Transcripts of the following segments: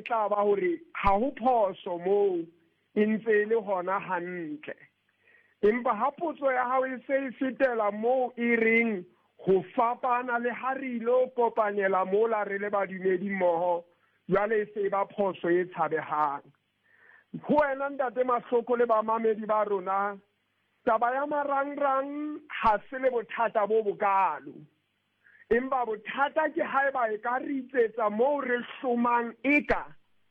tla ba hore ha ho phoso moo e ntse le hona hantle empa ha potso ya hao e se e fetela moo e reng ho fapana le ha re ilo kopanela mola re le badumedi mmoho jwale se ba phoso e tshabehang ho wena ntate Mahloko le bamamedi ba rona taba ya marangrang ha se le bothata bo bokalo empa bothata ke haeba e ka re itsetsa moo re hlomang eka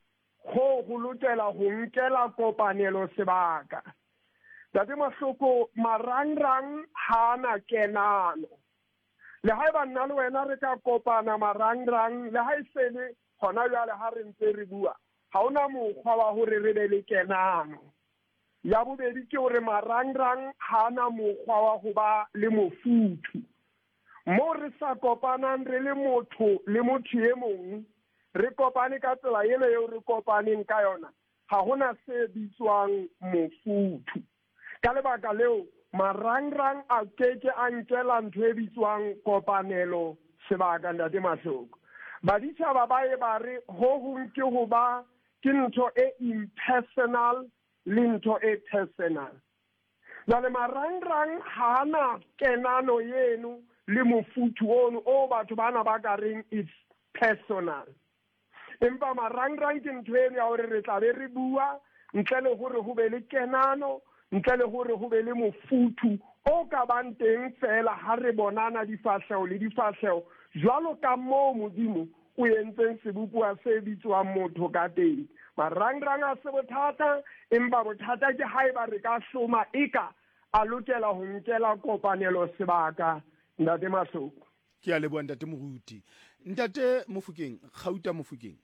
ho lokela ho nkela kopanelo sebaka ntate Mahloko marangrang ha na kenano le haeba nna le wena re ka kopana marangrang le ha e se le hona jwale ha re ntse re bua ha ona mokgwa wa hore re be le kenano ya bobedi ke hore marangrang ha na mokgwa wa ho ba le mofuthu mo re sa kopanang re le motho le motho e mong re kopane ka tsela ena eo re kopaneng ka yona ha hona se bitswang mofuthu ka lebaka leo marangrang a keke a nkela ntho e bitswang kopanelo sebaka ntate Mahloko baditjhaba ba e ba re ho hong ke ho ba ke ntho e impersonal le ntho e personal jwale marangrang ha na kenano yeno le mofuthu ono o batho bana ba ka reng it's personal empa marangrang ke ntho eno ya hore re tla be re bua ntle le hore ho be le kenano ntle le hore ho be le mofuthu o ka bang teng fela ha re bonana difahleho le difahleho jwalo ka moo modimo o entseng sebopua se bitswang motho ka teng marangrang a se bothata empa bothata ke haeba re ka hloma eka a lokela ho nkela kopanelo sebaka ntate Mahloko ke a leboha ntate Moruti ntate Mofokeng Gauta Mofokeng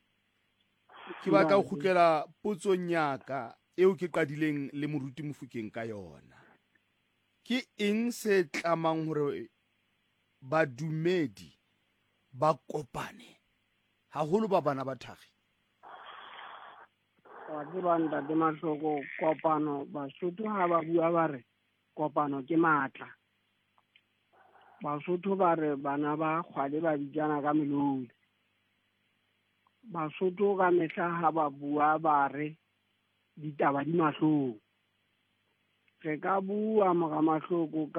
ke ba ka go khutlela potsong yaka eo ke qadileng le Moruti Mofokeng ka yona ke eng se tlamang hore badumedi ba kopane haholo ba bana ba thagi wa tseba ntate Mahloko kopano Basotho ha ba bua ba re kopano ke matla Basotho ba re bana ba kgwale ba bijana ka melodi Basotho ka mehla ha ba bua ba re ditaba di mahlong re ka bua moga Mahloko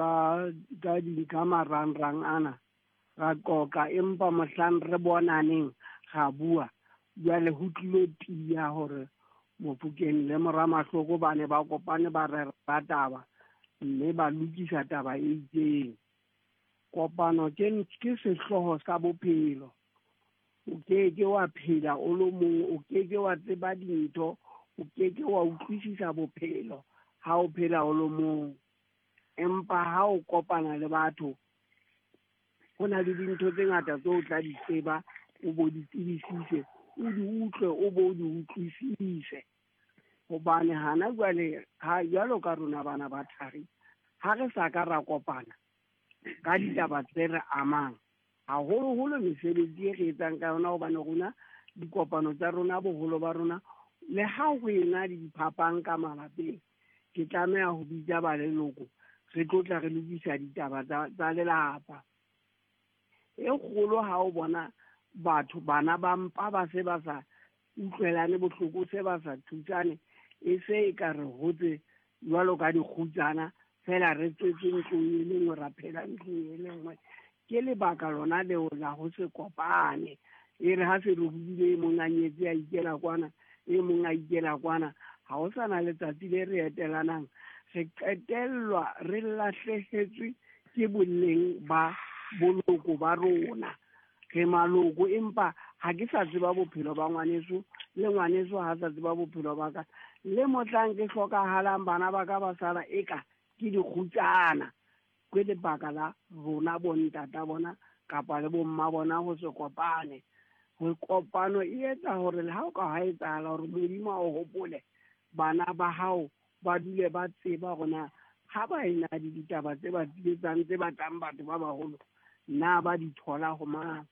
ka marangrang ana ra qoqa empa mohlang re bonaneng ga bua jwale ho tlilo tia hore Mofokeng le Moramahloko ba ne ba kopane ba re taba mme ba lokisa taba e itseng kopano ke sehloho sa bophelo o keke wa phela o lo mong o keke wa tseba dintho o keke wa utlwisisa bophelo ha o phela o lo mong empa ha o kopana le batho ho na le dintho tse ngata tse o tla di tseba o bo di tsebisise o di utlwe o bo di utlwisise hobane hana jwale ha jwalo ka rona bana ba thari ha re sa ka ra kopana ka ditaba tse re amang haholoholo mesebetsi e re etsang ka yona hobane rona dikopano tsa rona boholo ba rona le ha ho ena le diphapang ka malapeng ke tlameha ho bitsa ba leloko re tlotla re lokisa ditaba tsa lelapa e kgolo ha o bona batho bana ba mpa ba se ba sa utlwelane bohloko se ba sa thutsane e se e ka re hotse jwalo ka dikgutsana fela re tswetse ntlong e le nngwe ra phela ntlong e le nngwe ke lebaka lona leo la ho se kopane e re ha se re buile mong a nyetse a ikela kwana e mong a ikela kwana ha o sana letsatsi le re etelanang re qetellwa re lahlehetswe ke boleng ba boloko ba rona re maloko empa ha ke sa tseba bophelo ba ngwaneso le ngwaneso ha sa tseba bophelo ba ka le motlang ke hlokahalang bana ba ka ba sala eka ke dikgutsana ke lebaka la rona bontata bona kapa le bomma bona ho se kopane ho kopano e etsa hore le ha o ka ha etsahala hore modimo o hopole bana ba hao ba dule ba tseba rona ha ba ena di ditaba tse ba diletsang tse batlang batho ba baholo na ba di thola ho mang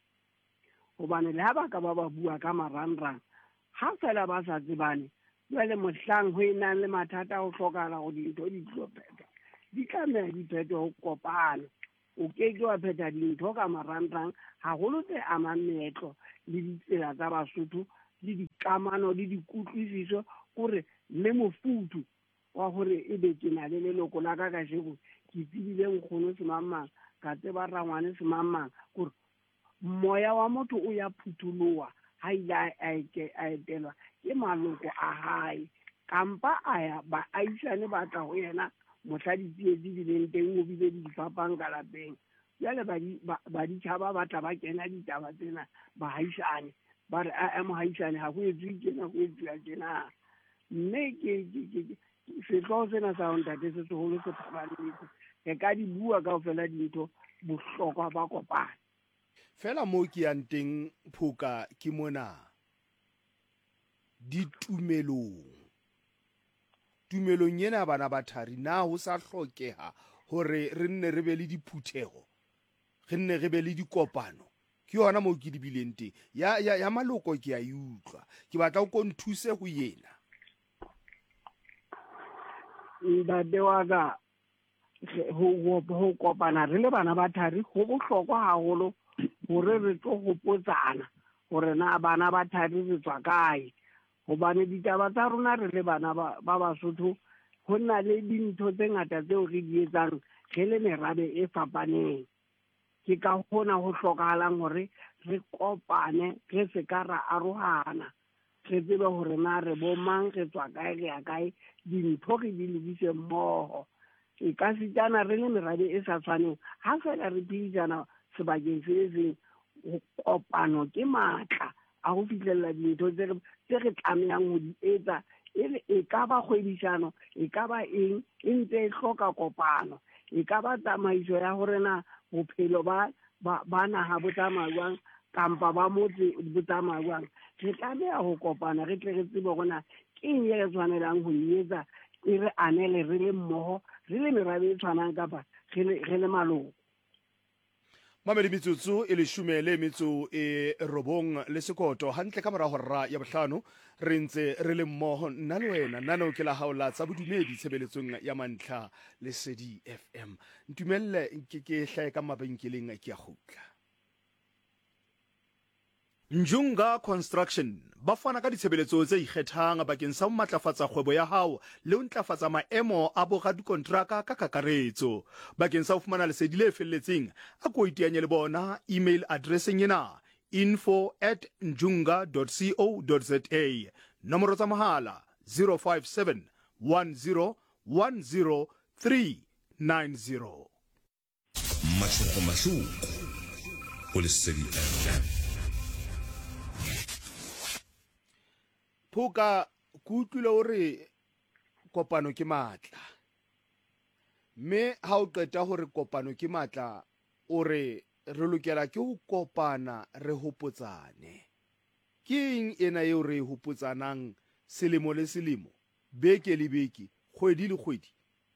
hobane le ha ba ka ba bua ka marangrang ha fela ba sa tsebane jwale mohlang ho ena le mathata ho hlokahala ho dintho di tlo phethwa di tlameha di phethwe ho kopano o keke wa phetha dintho ka marangrang haholo tse amang meetlo le ditsela tsa Basotho le dikamano le dikutlwisiso gore le mofutu wa gore e be ke na le leloko la ka shego ke tsebile nkgono semamang ka tseba rangwane semamang gore moya wa motho o ya phuthulowa ha ile a etelwa ke maloko a hae kampa aya ba aisane ba tla ho yena mohla ditsietsi di leng teng o bile di fapang ka lapeng jale ba di tshaba ba tla ba kena ditaba tsena ba haisane ba re a mohaisane ha go etswe kena go etswa kena mme ke setlo sena sa ntate se segolo se phabaletse ke ka di bua ka ofela dintho bohlokwa ba kopana fela mo ke yang teng Phoka ke mona ditumelong yena bana ba thari na ho sa hlokeha hore re nne re be le diphuthego re nne re be le dikopano ke yona mo ke di bileng teng ya maloko ke a utlwa ke batla go nthuse go yena ntate wa ka ho kopana re le bana ba thari go bohlokwa haholo hore re tlo gopotsana hore na bana ba thari re tswa kae hobane ditaba tsa rona re le bana ba Basotho ho na le dintho tse ngata tseo re di etsang re le merabe e fapaneng ke ka hona ho hlokahalang hore re kopane re se ka ra arohana re tsebe hore na re bomang re tswa kae re ya kae dintho re di lebise mmoho e ka sitana re le merabe e sa tshwaneng ha fela re phedisana sebakeng se seng kopano ke matla a go fitlhella dintho tse re tlamehang ho di etsa e ka ba kgwebisano e ka ba eng e ntse e hloka kopano e ka ba tsamaiso ya hore na bophelo ba naha bo tsamayang kampa ba motse bo tsamayang re tlameha ho kopana re tle re tsebe gona ke eng re tshwanelang ho etsa e re anele re le mmoho re le merabe e tshwanang kapa re le maloko Mamedi metsotso e le shumele metso e robong le sekoto hantle ka mora hora ya bohlano re ntse re le mmoho nna le wena nano ke la haola tsa bodumedi tshebeletsong ya mantlha le Sedi FM ntumelle ke hlae ka mabenkeleng ke a khutla Njunga Construction ba fana ka ditshebeletso tse ikgethang bakeng sa ho matlafatsa kgwebo ya hao le ho ntlafatsa maemo a boradikontraka ka kakaretso bakeng sa ho fumana lesedi le felletseng a ko iteanye le bona email addresseng ena info@njunga.co.za nomoro tsa mohala 057 10 10 390 Mashuko o le Sedi FM Phoka kutlule hore kopano ke matla mme ha o qeta hore kopano ke matla o re lokela ke ho kopana re hopotsane ke eng ena eo re hopotsanang selemo le selemo beke le beke kgwedi le kgwedi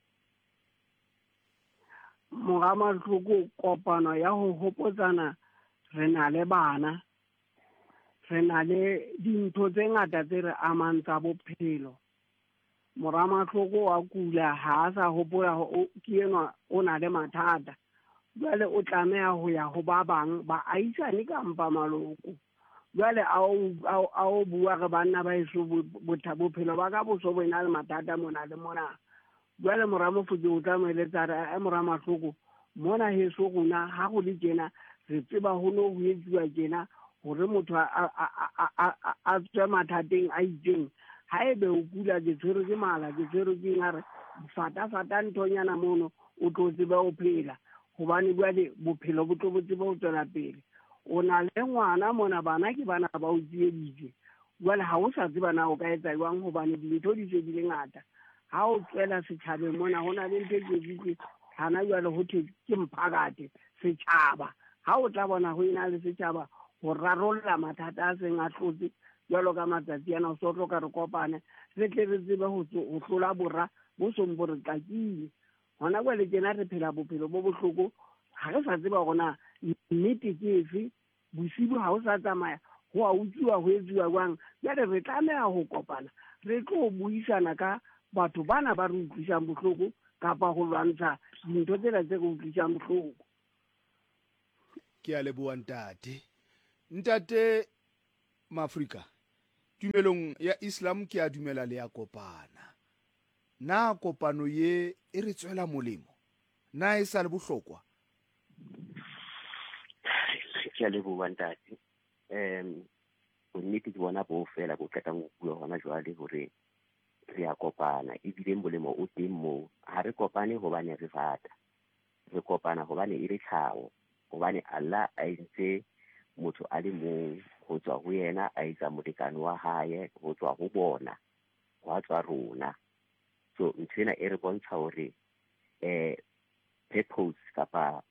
Mogamadhloko kopano ya ho hopotsana re na le bana re na le dintho tse ngata tse re amang tsa bophelo moramahloko wa kula ha a sa hopola ke enwa o na le mathata jwale o tlameha ho ya ho ba bang ba aisane kampa maloko jwale a o bua re banna ba eso bophelo ba ka boso bo ena le mathata mona le mona jwale moramofodi o tlameeletsa re moramahloko mona heso gona ha go le tjena re tseba ho no ho etsuwa tjena hore motho a tswe mathateng a itseng ha ebe o kula ke tshwere ke mala ke tshwere ke ngare fata nthonyana mono o tlo tseba o phela hobane jwale bophelo bo tlo bo tseba o tswela pele o na le ngwana mona bana ke bana ba o tsieditse jwale ha o sa tseba na o ka etsa jwang hobane dintho di se di le ngata ha o tswela setjhabeng mona ho na le ntho tse ditse hana jwale ho thwe ke mphakate setjhaba ha o tla bona ho ina le setjhaba ho rarolla mathata a seng a hlotse jwalo ka matsatsi ana o so tlo ka re kopane re tle re tsebe ho hlola borra bo song bo re tlakile hona jwale tjena re phela bophelo bo bohloko ha re sa tseba gona nnete ke efe bosibu ha o sa tsamaya ho a utswiwa ho etsuwa jwang jwale re tlameha ho kopana re tlo buisana ka batho bana ba re utlwisang bohloko kapa ho lwantsha dintho tsena tse re utlwisang bohloko ke a leboa ntate Mafrika tumelong ya Islam ke a dumela le ya kopana. Na kopano ye e re tswela molemo? Na e sa le bohlokwa? Ke a leboha ntate. Bonnete ke bona bo fela bo qetang ho bua hona jwale hore re a kopana, ebile molemo o teng moo. Ha re kopane hobane re rata, re kopana hobane e le tlhaho, hobane Allah a entse motho a le mong ho tswa ho yena, a etsa molekane wa hae ho tswa ho bona, ho tswa rona. So nthwena e re bontsha hore purpose kapa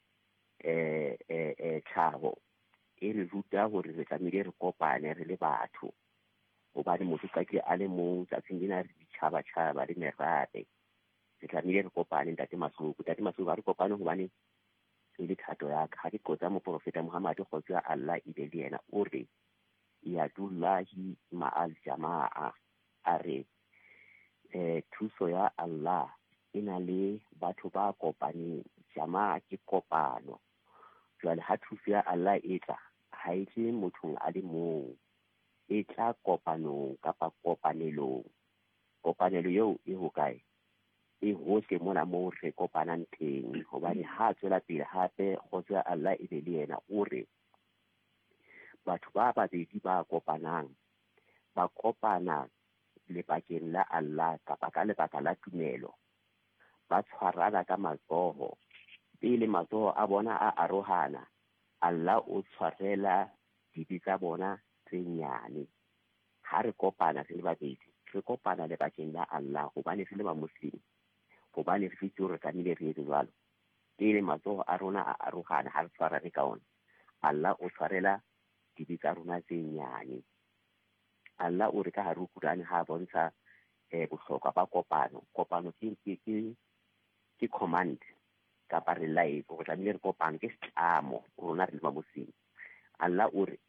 tlhaho e re ruta hore re tlamehile re kopane re le batho, hobane motho ka a le mong tsatsing lena re ditjhaba-tjhaba le merabe, re tlamehile re kopane. Ntate Mahloko ha re kopane hobane e le thato ya ka. Ha ke qotsa moprofeta Muhammad kgotso ya Allah e be le yena o re yadullahi ma'al jamaa, a re thuso ya Allah e na le batho ba kopaneng. Jamaa ke kopano. Jwale ha thuso ya Allah e tla, ha e tle mothong a le mong, e tla kopanong kapa kopanelong. Kopanelo eo e hokae? E hohle mona moo re kopanang teng, hobane ha tswela pele hape kgotso ya Allah e be le yena o re batho ba babedi ba kopanang, ba kopana lebakeng la Allah kapa ka lebaka la tumelo, ba tshwarana ka matsoho. Pele matsoho a bona a arohana, Allah o tshwarela dibi tsa bona tse nyane. Ha re kopana re le babedi, re kopana lebakeng la Allah hobane re le ba Muslim, hobane re fitse hore tlamehile re etse jwalo. Pele matsoho a rona a arohana, ha re tshwarane ka ona, Allah o tshwarela dibi tsa rona tse nyane. Allah o re ka hare ho Qur'an ha bontsha bohlokwa ba kopano. Kopano ke command kapa re live go tlamehile re kopane, ke setlamo rona re le ba Muslim. Allah o re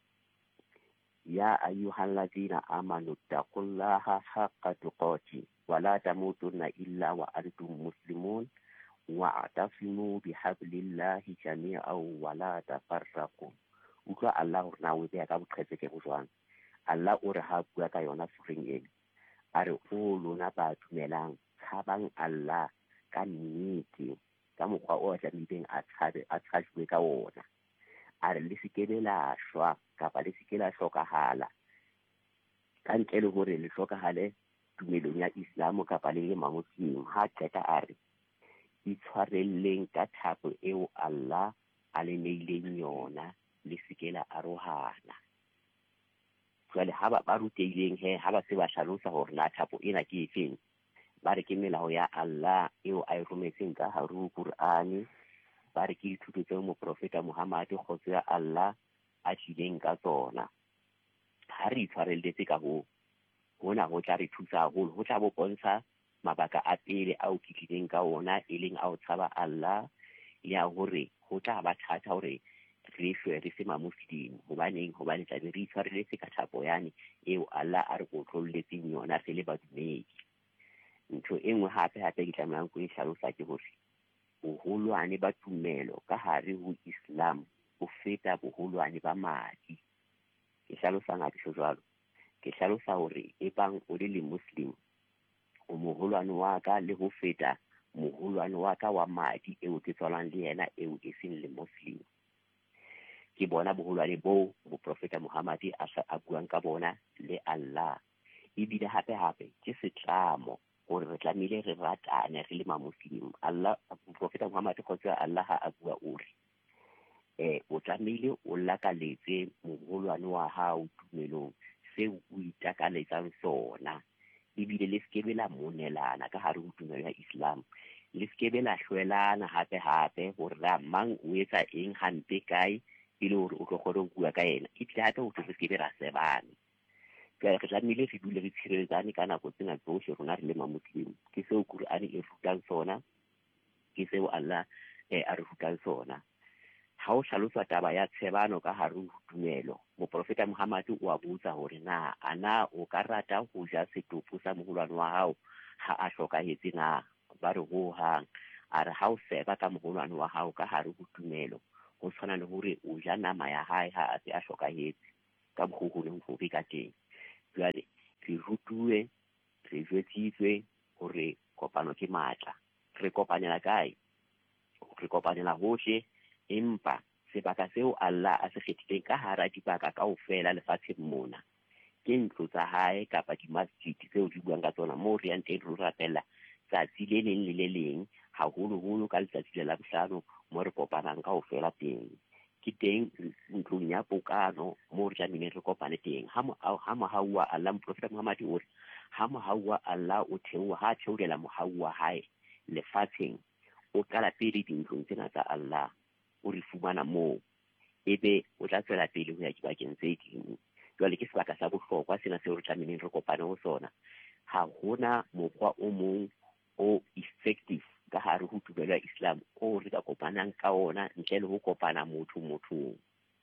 ya ayyuhalladhina amanu taqullaha haqqa tuqati wa la tamutunna illa wa antum muslimun wa'tasimu bihablillahi jami'an wa la tafarraqu. Utlwa Allah hore na o beha ka boqhetse ke go jwang. Allah o re ha bua ka yona sureng ena, a re o lona ba dumelang tshabang Allah ka nnete, ka mokgwa o tlamehileng a tshajwe ka ona. A re le sekebe la shwa kapa le seke la hlokahala ka ntle le hore le hlokahale tumelong ya Islam kapa le le Muslim. Ha qeta a re itshwarelleng ka thapo eo Allah a le neileng yona, le seke la arohana. Jwale ha ba ruteileng ha ba se ba hlalosa hore na thapo ena ke efeng, ba re ke melao ya Allah eo a e rometseng ka hare ho Qur'ane, ba re ke dithuto tseo moprofeta Muhammad kgotso ya Allah a tlileng ka tsona. Ha re itshwarelletse ka hona ho tla re thusa haholo. Ho tla bo bontsha mabaka a pele ao ke tlileng ka ona, e leng a ho tshaba Allah, le a hore ho tla ba thata hore re hlwe re se Muslim. Hobane tla be re itshwarelletse ka thapo yane eo Allah a re otlolletseng yona re le badumedi. Ntho e nngwe hape ke tlamehang go e hlalosa ke hore boholwane ba tumelo ka hare ho Islam ho feta boholwane ba madi. Ke hlalosa ngati jwalo. Ke hlalosa hore ebang o le Muslim, o moholwane wa ka le ho feta moholwane wa ka wa madi eo ke tswalang le yena eo e seng le Muslim. Ke bona boholwane bo moprofeta Muhammad a buang ka bona le Allah. Ebile hape ke setlamo hore re tlamehile re ratane re le Muslim. Allah, moprofeta Muhammad kgotso ya Allah ha a bua o re o tlamehile o lakaletse moholwane wa hao tumelong seo o itakaletsang sona, ebile le sekebe la monelana ka hare ho tumelo ya Islam. Le sekebe la hlwelana hape hore ra mang o etsa eng hampe kae ile hore o tlo kgone ho bua ka yena. Ebile hape ho se sekebe ra sebane. Re tlamehile re dule re tshireletsane ka nako tsena tsohle rona re le Muslim. Ke seo Qur'ane e rutang sona, ke seo Allah a re rutang sona. Ha o hlaloswa taba ya tshebano ka hare ho tumelo, moprofeta Muhammad o a botsa hore na ana o ka rata ho ja setopo sa moholwane wa hao ha a hlokahetse na? Ba re ho hang. A re ha o seba ka moholwane wa hao ka hare ho tumelo, ho tshwana le hore o ja nama ya hae ha a se a hlokahetse, ka bohoholeng hobe ka teng. hlalositswe hore kopano ke matla. Re kopanela kae? Re kopanela hohle, empa sebaka seo Allah a se kgethileng ka hara dibaka kaofela lefatsheng mona ke ntlo tsa hae kapa di-masjid tseo di buang ka tsona, moo re yang teng re rapella tsatsi le leng le le leng, haholoholo ka letsatsi le Labohlano moo re kopanang kaofela teng. Ke teng ntlong ya pokano moo re tlamehileng re kopane teng. Ha mohau wa Allah, Moprofeta Muhammad o re ha mohau wa Allah o theoha, ha theolela mohau wa hae lefatsheng, o qala pele dintlong tsena tsa Allah, o re fumana moo, ebe o tla tswela pele ho ya dibakeng tse ding. Jwale ke sebaka sa bohlokwa sena seo re tlamehileng re kopane ho sona. Ha hona mokgwa o mong o effective ka hare ho tumelo ya Islam o re ka kopanang ka ona ntle le ho kopana mothong.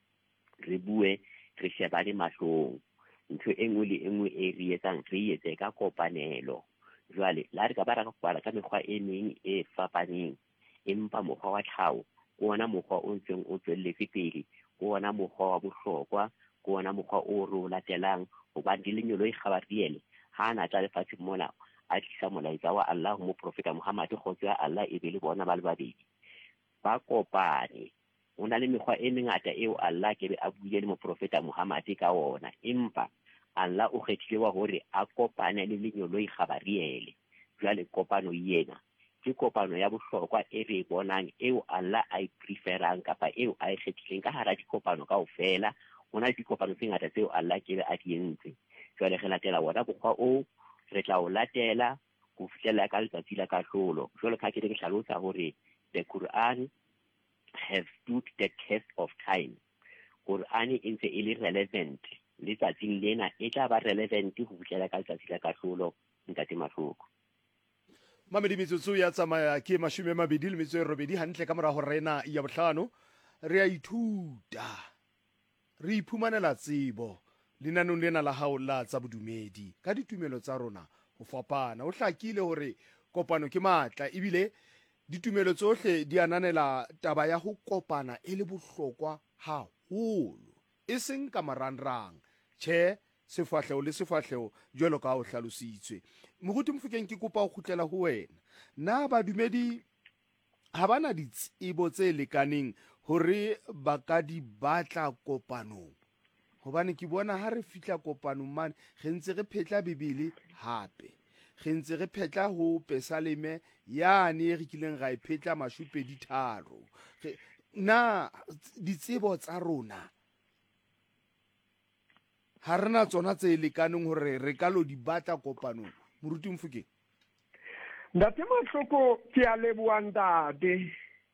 Re bue, re shebane mahlong, ntho e nngwe le e nngwe e re etsang re etse ka kopanelo. Jwale la re ka ba ra kopana ka mekgwa e meng e fapaneng, empa mokgwa wa tlhaho ke ona mokgwa o ntseng o tswelletse pele, ke ona mokgwa wa bohlokwa, ke ona mokgwa o re o latelang, hobane di lenyolo e kgabariele ha na tla lefatsheng mona a tlisa molaetsa wa Allah ho Moprofeta Muhammad, kgotso ya Allah e be le bona ba le babedi ba kopane. Ho na le mekgwa e mengata eo Allah ke be a buile le Moprofeta Muhammad ka ona, empa Allah o kgethile wa hore a kopane le lenyolo e kgabariele. Jwale kopano yena ke kopano ya bohlokwa e re bonang, eo Allah a preferang kapa eo a kgethileng ka hara dikopano kaofela. Hona le dikopano tse ngata tseo Allah ke be a di entse. Jwale re latela wona mokgwa o, re tla o latela ho fihlela ka letsatsi la kahlolo. Jwale ka ke hlalosa hore the Quran have stood the test of time. Quran e ntse e le relevant le tsatsing lena, e tla ba relevant ho fihlela ka letsatsi la kahlolo. Ntate Mahloko, mamedi metsotso ya tsamaya ke 28 hantle ka mora ho rena ya bohlano. Re a ithuta, re iphumanela tsebo lenanong lena la hao la tsa bodumedi ka ditumelo tsa rona ho fapana. O hlakile hore kopano ke matla, ebile ditumelo tsohle di ananela taba ya ho kopana e le bohlokwa haholo, e seng ka marangrang. Tjhe, sefahleho le sefahleho jwalo ka ho hlalositswe. Moruti Mofokeng, ke kopa ho kgutlela ho wena. Na badumedi ha bana ditsebo tse lekaneng hore ba ka di batla kopanong? Hobane ke bona ha re fihla kopanong mane, re ntse re phetla Bibele hape, re ntse re phetla ho Pesaleme yane e re kileng ra e phetla 23. Na ditsebo tsa rona ha rena tsona tse lekaneng hore re ka lo di batla kopanong? Moruti Mofokeng. Ntate Mahloko, ke a leboha ntate.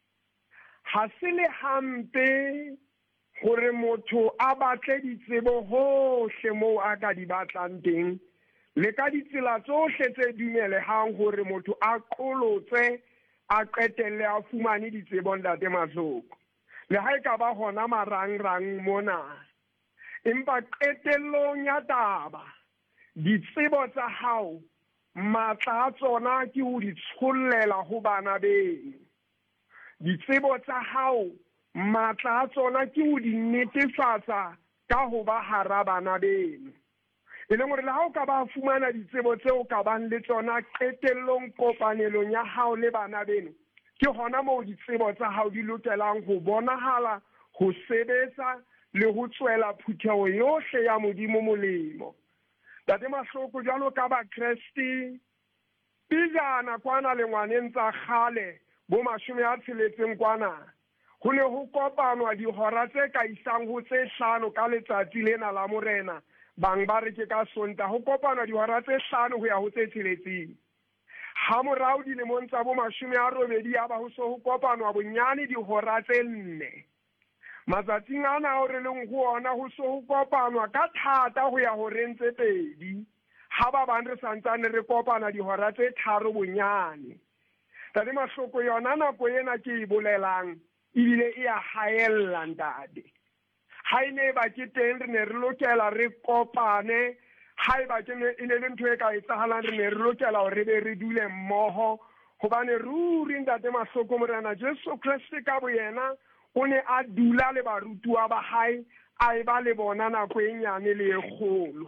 Ha se le hampe gore motho a batle ditsebo hohle moo a ka di batlang teng, le ka ditsela tsohle tse dumelehang gore motho a qolotse a qetelle a fumane ditsebo, ntate Mahloko. Le ha e ka ba hona marangrang mona, empa qetellong ya taba, ditsebo tsa hao matla a tsona ke ho di tshollela ho bana beno. Ditsebo tsa hao matla a tsona ke ho di netefatsa ka ho ba hara bana beno. E leng hore le ha o ka ba fumana ditsebo tseo ka bang le tsona qetellong kopanelong ya hao le bana beno, ke hona moo ditsebo tsa hao di lokelang ho bonahala, ho sebetsa le ho tswela phutheho yohle ya Modimo molemo. Ntate Mahloko, jwalo ka ba Kriste, pejana kwana le ngwaneng tsa kgale bo 60 kwana, ho ne ho kopanwa dihora tse ka isang ho tse 5 ka letsatsi lena la Morena, bang ba re ke ka Sonta, ho kopanwa dihora tse 5 ho ya ho tse 6. Ha morao dilemong tsa bo 80 ya ba ho so ho kopanwa bonyane dihora tse 4. Matsatsing ana o re leng ho ona ho so ho kopanwa ka thata ho ya ho rentse 2, ha ba bang re santsane re kopana dihora tse 3 bonyane. Ntate Mahloko, yona nako ena ke e bolelang ebile e a haella ntate. Ha ene ba ke teng re ne re lokela re kopane, ha eba ke e ne le ntho e ka etsahalang re ne re lokela hore re dule mmoho, hobane ruri ntate Mahloko, Morena Jesu Kriste ka boyena o ne a dula le barutuwa ba hae, a e ba le bona nako e nyane le e kgolo.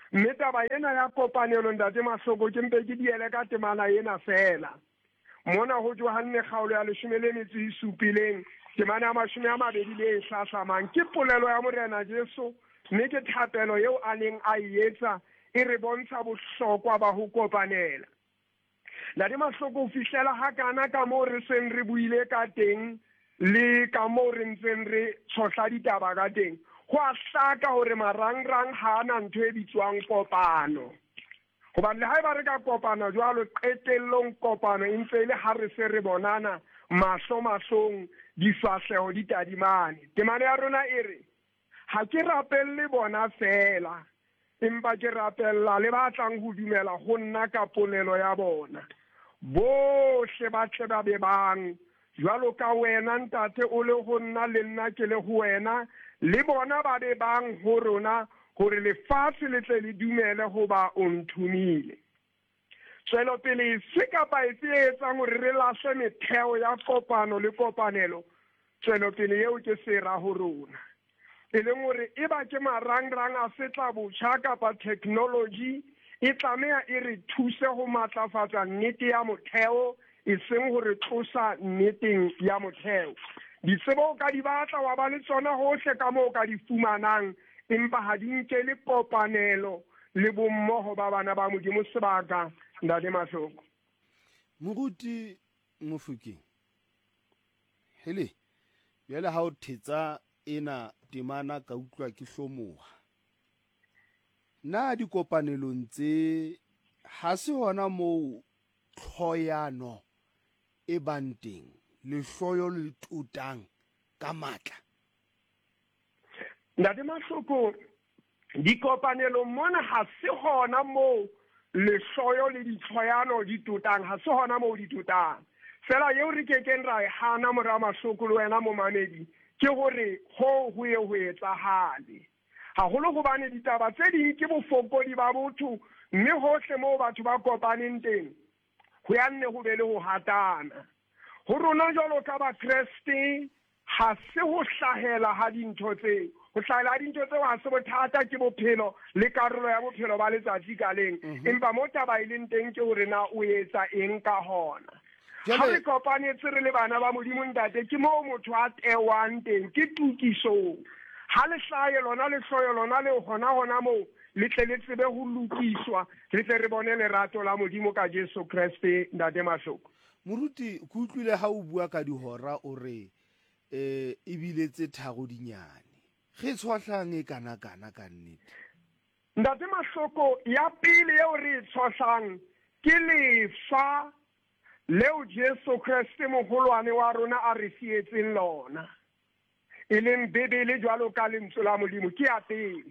mme taba ena ya kopanelo ntate Mahloko ke mpe ke diele ka temana ena fela mona ho Johanne kgaolo ya 17 temana ya 20 le hlahlamang ke polelo ya Morena Jesu mme ke thapelo eo a neng a etsa e re bontsha bohlokwa ba ho kopanela. Ntate Mahloko o fihlela hakana ka moo re seng re buile ka teng le ka moo re ntseng re tshotla ditaba ka teng go a hlaka hore marangrang ha ana ntho e bitswang kopano hobane le haeba re ka kopana jwalo qetellong kopano e ntse le ha re se re bonana mahlong difahleho di tadimane. Temane ya rona e re ha ke rapelle bona fela empa ke rapella le ba tlang ho dumela ho nna ka polelo ya bona bohle ba tle ba be bang jwalo ka wena ntate o le ho nna le nna ke le ho wena le bona ba be bang ho rona hore lefatshe le tle le dumele ho ba o nthumile. Tswelopele se kapa efe e etsang hore re lahle metheo ya kopano le kopanelo tswelopele eo ke sera ho rona e leng hore e ba ke marangrang a fetla botjha kapa technology e tlameha e re thuse ho matlafatsa nnete ya motheo e seng hore tlosa nneteng ya motheo. Ditsebo ka di batla wa ba le tsona hohle ka moo ka di fumanang empa ha di nke le kopanelo le bommoho ba bana ba Modimo sebaka ntate Mahloko. Moruti Mofokeng hele bjale ha o thetsa ena temana ka utlwa ke hlomoha na dikopanelong tse ha se hona moo tlhoyano e bang teng lehloyo le tutang ka matla. Ntate Mahloko dikopanelo mona ha se hona moo lehloyo le ditlhoyano di tutang ha se hona moo di tutang fela yeo re kekeng ra e hana mora Mahloko le wena momamedi ke hore ho ye ho etsahale haholo hobane ditaba tse ding ke bofokodi ba botho mme hohle moo batho ba kopaneng teng ho ya nne ho be le ho hatana. Ho rona jwalo ka ba Kriste ha se ho hlahela ha dintho tseo ho hlahela ha dintho tseo ha se bothata ke bophelo le karolo ya bophelo ba letsatsi ka leng empa mo taba e leng teng ke hore na o etsa eng ka hona. Ha re kopanetse re le bana ba Modimo ntate ke moo motho a tewang teng ke tukisong ha le hlaye lona le hloyo lona le hona moo le tle le tsebe ho lokiswa re tle re bone lerato la Modimo ka Jesu Kriste ntate Mahloko. Moruti ke utlwile ha o bua ka dihora o re e bile tse tharo dinyane ge tshwahlang e kana ka nnete. Ntate Mahloko ya pele eo re e tshwahlang ke lefa leo Jesu Kriste mogolwane wa rona a re fietseng lona e leng Bebele jwalo ka lentswe la Modimo ke ya pele.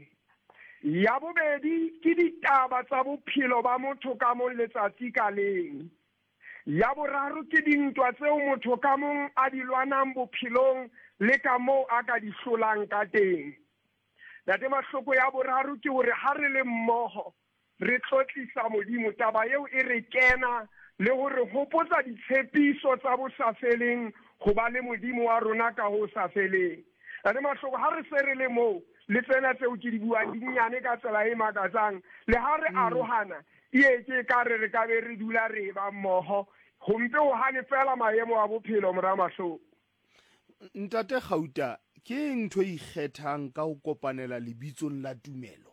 Ya bobedi ke ditaba tsa bophelo ba motho ka mong letsatsi ka leng. Ya boraro ke dintwa tseo motho ka mong a di lwanang bophelong le ka moo a ka di hlolang ka teng. Ntate Mahloko ya boraro ke hore ha re le mmoho re tlotlisa Modimo taba eo e re kena le hore hopotsa ditshepiso tsa bosafeleng go ba le Modimo wa rona ka ho sa feleng. Ntate Mahloko ha re se re le moo le tsena tseo ke di buang di nyane ka tsela e makatsang le ha re arohana e ke ka re ka be re dula re ba mmoho gompe o hane fela maemo a bophelo mora Mahloko. Ntate Gauta ke ntho e ikgethang ka ho kopanela lebitsong la tumelo.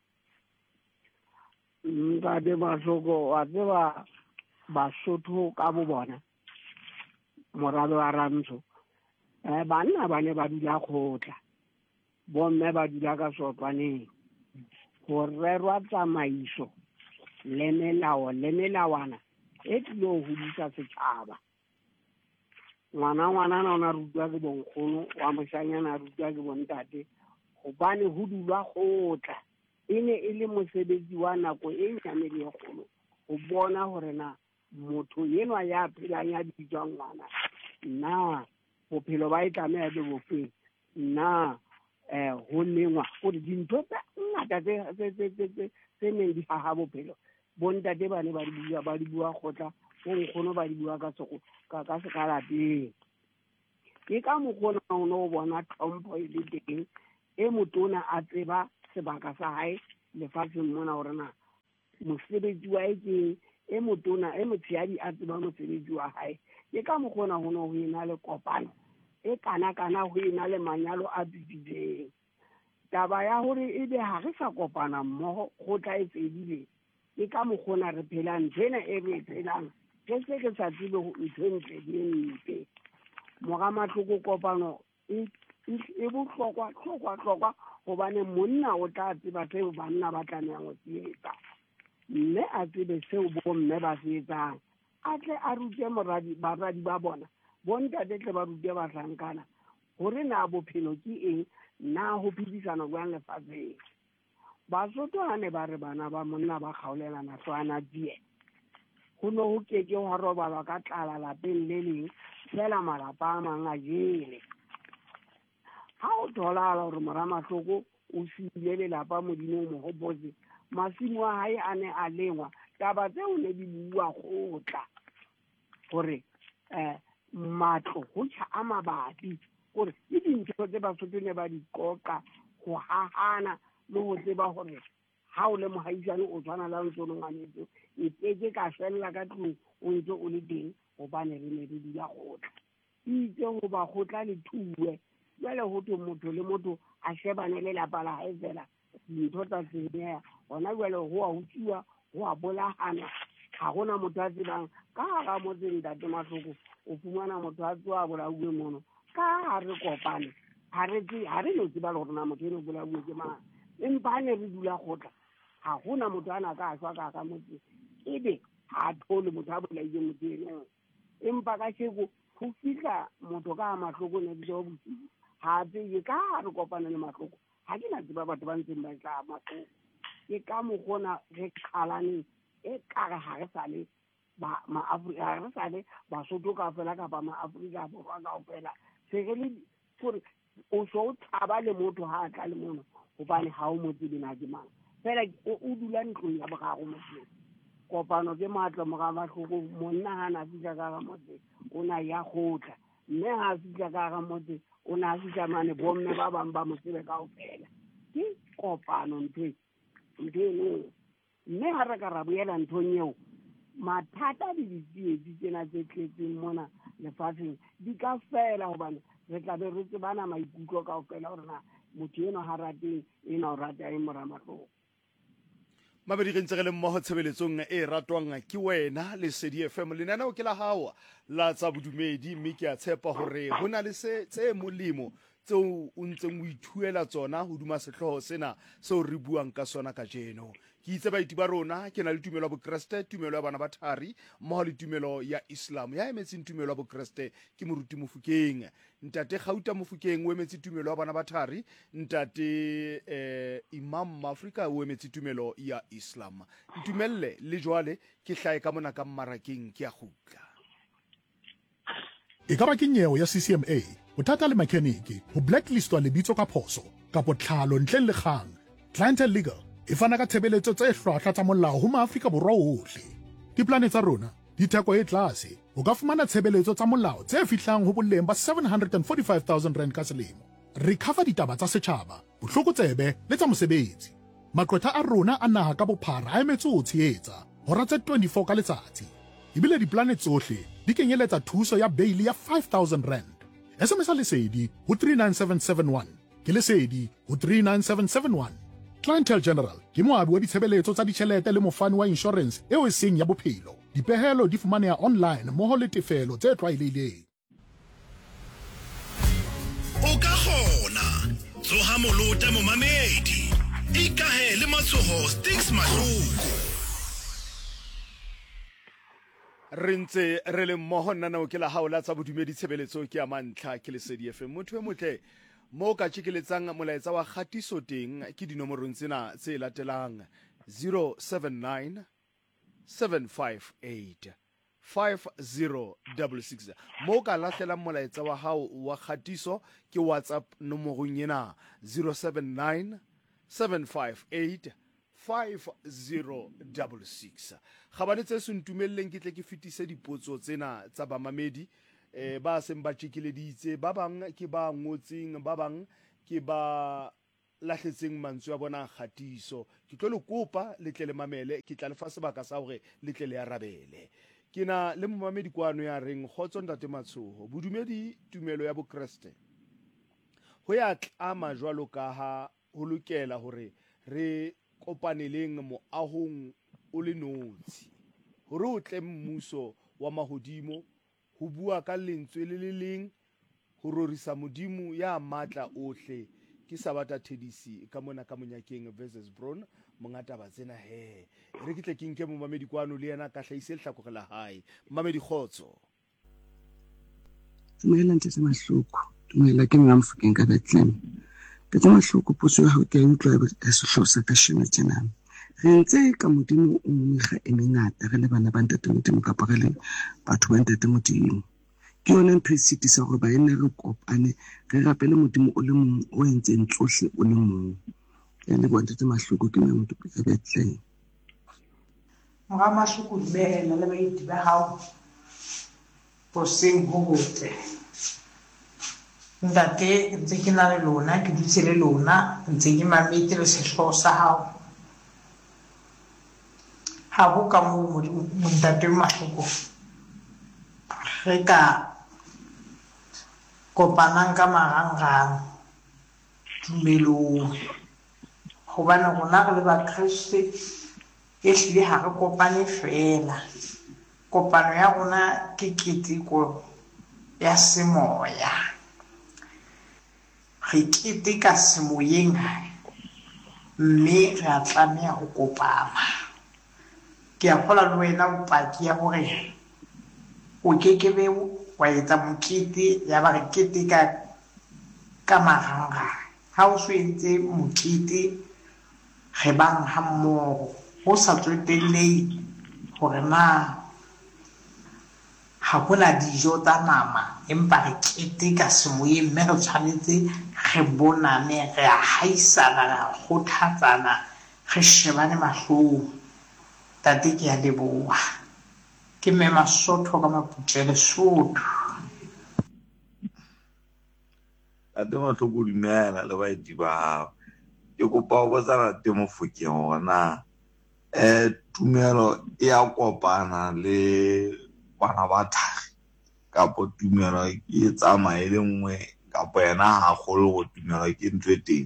Ntate Mahloko wa tseba Basotho ka bo bona morabe wa Rantsho banna ba ne ba dula kgotla bomme ba dula ka sotwaneng go rerwa tsamaiso le melao le melawana e tlile go hodisa setšhaba. Ngwana na ona rutwa ke bonkgono wa moshanyana rutwa ke bontate gobane ho dulwa kgotla e ne e le mosebetsi wa nako e nyane le e kgolo go bona hore na motho yenwa ya phelang ya bitswang ngwana na bophelo ba e tlameha be bofeng na ho lengwa gore dintho tse ngata tse neng di haha bophelo bontate ba ne ba di bua kgotla bonkgono ba di bua ka sekalapeng. Ke ka mokgona o no bona tlhompho e le teng e motona a tseba sebaka sa hae lefatsheng mona hore na mosebetsi wa hae e motona e motshehadi a tseba mosebetsi wa hae ke ka mokgona ho no ho ena le kopano e kana ho ena le manyalo a bitsitseng. Taba ya hore ebe ha re sa kopana mmoho go tla e fedile ke ka mokgona re phelang tsena e re phelang ke se ke sa tsebe ho ntse di Mogamahloko kopano e bohlokwa hobane monna o tla tseba seo banna ba tlamehang ho se etsa, mme a tsebe seo bomme ba se etsang, a tle a rute baradi ba bona, bontate tle ba rute bahlankana hore na bophelo ke eng, na ho phedisana jwang lefatsheng. Basotho ha ne ba re bana ba monna ba kgaolelana hlwana die, ho no ho keke wa robalwa ka tlala lapeng le leng fela malapa a mang a jele. Ha o tholahala hore Moramahloko o siile lelapa modimo mo hopotse masimo a hae a ne a lengwa, taba tseo ne di bua kgotla hore matlo ho tjha a mabapi hore ke dintho tse Basotho ne ba di qoqa ho hahana le ho tseba hore ha o le mohaisane o tshwana la ntse o ngwanetse e keke ka fella ka tlung o ntse o le teng hobane re ne re dula kgotla itse ho ba kgotla le thuwe jwale ho thwe motho le motho a shebane le lapa la hae fela dintho tsa senyeha hona jwale ho a utsiwa ho a bolahana ha gona motho a tsebang ka hara motseng Ntate Mahloko o fumana motho a tsoa bolauwe mono ka ha re kopane ha re no tseba le hore na motho eno bolauwe ke mang, empa ha ne re dula kgotla ha gona motho a na ka shwa ka motseng ebe ha thole motho a bolaile motho eno, empa ka sheko ho fihla motho ka Mahloko ne di bosiu ha tsebe ka ha re kopane le Mahloko ha ke na tseba batho ba ntseng ba tla Mahloko ke ka mokgona re qhalaneng e kare ha re sale ma-Afrika ha re sale Basotho ka fela kapa ma-Afrika Borwa kaofela se re le gore o so o tshaba le motho ha a tla le mono hobane ha o mo tsebe na ke mang fela o dula ntlong ya boraro motseng. Kopano ke matla Moramahloko monna ha na fihla ka hara motse o na ya kgotla, mme ha fihla ka hara motse o na fihla mane bomme ba bang ba mo tsebe kaofela ke kopano ntho eno. Mme ha re ka ra boela nthong eo mathata le ditsietsi tsena tse tletseng mona lefatsheng di ka fela hobane re tla be re tsebana maikutlo kaofela hore na motho eno ha rateng ena o rata eng Moramahloko. Mabedi re ntse re le mmoho tshebeletsong e ratwang ke wena Lesedi FM lenaneo ke la hao la tsa bodumedi, mme ke a tshepa hore ho na le tse molemo tseo o ntseng o ithuela tsona ho duma sehloho sena seo re buang ka sona ka jeno. Ke itse baiti ba rona ke na le tumelo ya Bokreste, tumelo ya bana ba thari mmoho le tumelo ya Islam. Ya emetseng tumelo ya Bokreste ke Moruti Mofokeng, Ntate Gauta Mofokeng o emetse tumelo ya bana ba thari, Ntate Imam Mafrika o emetse tumelo ya Islam. Ntumelle le jwale ke hlae ka mona ka mmarakeng ke a gutla. E ka ba ke nyewe ya CCMA, bothata le mechanic, ho blacklistwa lebitso ka phoso, kapo tlhalo ntleng le kgang. Clientele Legal e fana ka tshebeletso tse hlwahlwa tsa molao ho Maafrika Borwa ohle. Diplane tsa rona di theko e tlase, o ka fumana tshebeletso tsa molao tse fihlang ho boleng ba 745,000 rand ka selemo. Re cover ditaba tsa setjhaba, bohlokotsebe le tsa mosebetsi. Maqwetha a rona a naha ka bophara a emetse ho tshehetsa hora tse 24 ka letsatsi. Ebile diplane tsohle di kenyeletsa thuso ya bail ya 5,000 rand. SMS Lesedi ho 39771, ke Lesedi ho 39771. Clientele General ke moabi wa ditshebeletso tsa ditjhelete le mofani wa insurance eo e seng ya bophelo. Dipehelo di fumaneha online mmoho le tefelo tse tlwaelehileng. O ka kgona tsoha molota momamedi ikahe le matsoho Sticks Mahloko. Re ntse re le mmoho nna ke la hao la tsa bodumedi tshebeletso ke a mantlha ke Lesedi FM. Motho e motle mo ka tshikiletsang molaetsa wa kgatiso teng ke dinomorong tsena tse latelang 079 758 5066. Mo ka lahlela molaetsa wa hao wa kgatiso ke WhatsApp nomorong ena 079 758 5066. Khabane tse se ntumelleng ke tle ke fitise dipotso tsena tsa bamamedi ba seng ba tshikeleditse, ba bang ke ba ngotseng, ba bang ke ba lahletseng mantswe a bona kgatiso ke tlo le kopa le tle le mamele ke tla le fa sebaka sa hore le tle le arabele ke na le momamedi kwano ya reng khotso ntate Matshoho bodumedi tumelo ya bokreste ho ya tlama jwalo ka ha ho lokela hore re kopaneleng moahong o le notshi hore o tle mmuso wa mahodimo ho bua ka lentswe le leng ho rorisa modimo ya matla ohle ke Sabata Thedisi ka mona ka Monyakeng versus Bron mongata ba tsena he re ke tle ke nke momamedi kwano le yena ka hlaise lehlakore la hae mmamedi khotso dumela ntse Mahloko dumela ke nna Mofokeng ka Bethlehem ke tsa Mahloko potso ha ke utlwa ka sehlosa ka shema tjena re ntse ka modimo o mekga e mengata re le bana ba ntate modimo ka pa le batho ba ntate modimo ke yona ntho e sitisa gore ba ene re kopane re rapele modimo o le mong o entseng tsohle o le mong ya le bona tse Mahloko ke nna motho ka Bethlehem Mga Mahloko dumela le baeti ba hao poseng ho botle ntate ntse ke na le lona ke dutse le lona ntse ke mametse le sehloho sa hao ha bo ka mo ntate Mahloko re ka kopanang ka marangrang tumelong hobane rona re le ba Kriste e hlile ha re kopane fela kopano ya rona ke keteko ya semoya re keteka semoyeng mme re a tlameha ho kopana ke a kgola le wena bopaki ya hore o kekebe wa etsa mokete ya ba re keteka ka marangrang ha o so entse mokete re bang ha mmoho ho sa tswelellei hore na ha bona dijo tsa nama empa re keteka semoyeng mme re tshwanetse re bonane re a haisana re kgothatsana re shebane mahlong tate ke a leboha ke mme Masotho ka Maputshe Lesotho ate Mahloko dumela le baeti ba hao ke kopa ho botsana te Mofokeng hona tumelo e a kopana le bana ba thari kapo tumelo ke tsamaye le nngwe kapo yena ha kgolo go tumelo ke ntwe teng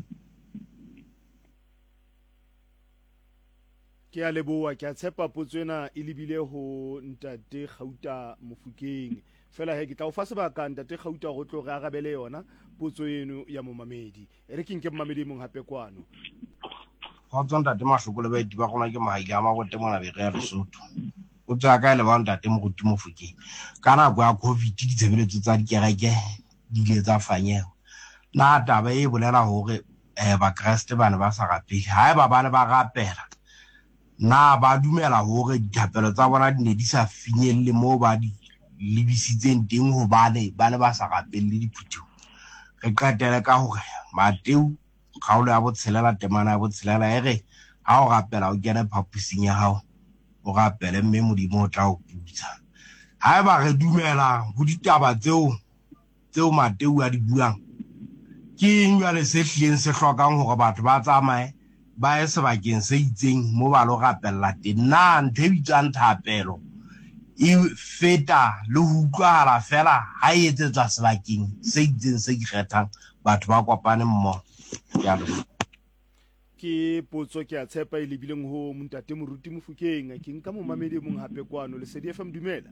ke a leboa ke a tshepa potso ena e lebile ho ntate Gauta Mofokeng fela he ke tla o fa sebaka ntate Gauta go tlo re arabele yona potso eno ya momamedi re ke nke momamedi mong hape kwano go tswa ntate Mahloko le baeti ba gona ke mahaile a mabote mona be re ya Lesotho o tswa ka le ba ntate Moruti Mofokeng ka nako ya COVID ditshebeletso tsa dikereke di ile tsa fanyeha na taba e bolela hore ba Kriste bana ba sa rapele ha ba bana ba rapela na ba dumela hore dithapelo tsa bona di ne di sa finyelle mo ba di lebisitseng teng hobane bana ba sa rapele le diphuthego re qetele ka hore Mateu kgaolo ya botshelela temana ya botshelela ere ha o rapela o kena phapusing ya hao o rapele mme modimo o tla o putsa ha ba re dumela ho ditaba tseo Mateu a di buang ke nyale se hleng se hlokang hore batho ba tsamaye ba e sebakeng se itseng mo ba lo rapella teng na ntho e bitswang thapelo e feta le ho utlwala fela ha e etsetswa sebakeng se itseng se ikgethang batho ba kopane mmoho ya lo ke potso ke a tshepa e lebileng ho ntate Moruti Mofokeng ke nka momamedi mong hape kwano le Sedi FM dumela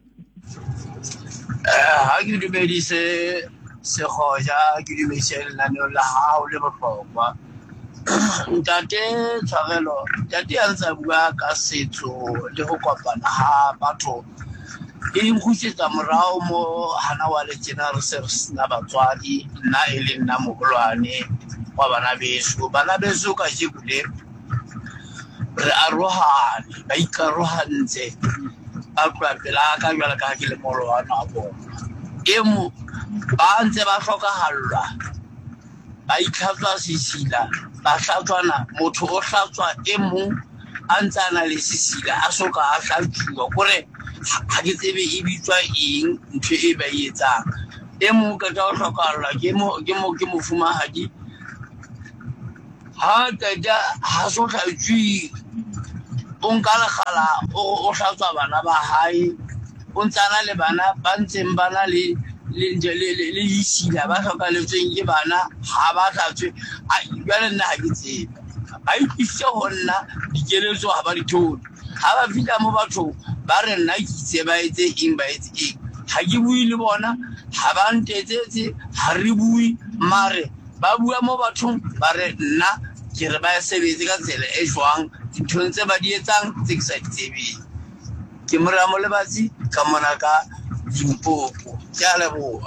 ha ke dumedise se khoja ke dumedise lenaneo la hao le bohlokwa ntate tshwarelo ntate a ntse bua ka setso le go kopana ha batho e nkhusetsa morao mo hana wa le tjena re se re sena batswadi nna e le nna mogolwane wa bana beso ka jebule re arohane ba ikarohantse ba tla pela ka jwala ka ke le molo wa nabo emo ba ntse ba hlokahala ba itlhatswa sisila ba hlatswana motho o hlatswa e mong a ntsana le sisila a soka a hlatsuwa gore ha ke tsebe e bitswa eng ntho e ba etsang e mong ka tla hlokahala ke mo fumahadi ha qeta ha so hlatswi o nka lekgala o hlatswa bana ba hae o ntsana le bana ba ntseng bana le isila ba hlokaletsweng ke bana ha ba hlatswe jwale nna ha ke tsebe ba ipise ho nna dikeletso ha ba di thole ha ba fihla mo bathong ba re nna ke itse ba etse eng ba etse eng ha ke bue le bona ha ba ntetsetse ha re bue mare ba bua mo bathong ba re nna ke re ba sebetse ka tsela e jwang dinthong tse ba di etsang tse ke sa di tsebeng ke Moramo Lebatsi ka mona ka Limpopo ke a leboha